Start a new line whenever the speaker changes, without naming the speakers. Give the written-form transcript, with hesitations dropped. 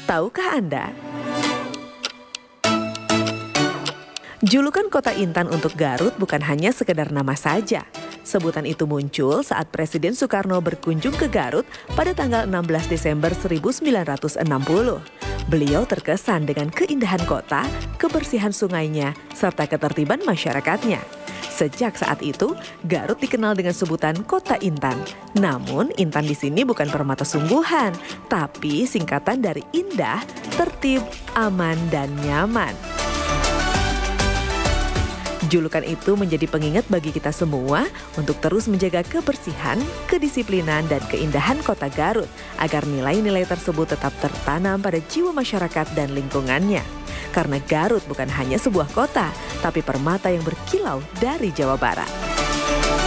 Tahukah Anda? Julukan Kota Intan untuk Garut bukan hanya sekedar nama saja. Sebutan itu muncul saat Presiden Soekarno berkunjung ke Garut pada tanggal 16 Desember 1960. Beliau terkesan dengan keindahan kota, kebersihan sungainya, serta ketertiban masyarakatnya. Sejak saat itu, Garut dikenal dengan sebutan Kota Intan. Namun, Intan di sini bukan permata sungguhan, tapi singkatan dari indah, tertib, aman, dan nyaman. Julukan itu menjadi pengingat bagi kita semua untuk terus menjaga kebersihan, kedisiplinan, dan keindahan kota Garut agar nilai-nilai tersebut tetap tertanam pada jiwa masyarakat dan lingkungannya. Karena Garut bukan hanya sebuah kota, tapi permata yang berkilau dari Jawa Barat.